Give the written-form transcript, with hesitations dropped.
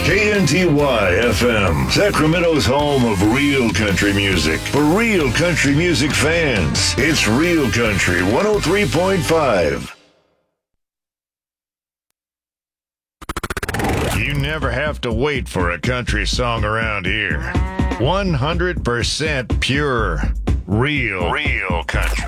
KNTY FM, Sacramento's home of real country music. For real country music fans, it's Real Country 103.5. You never have to wait for a country song around here. 100% pure, real country.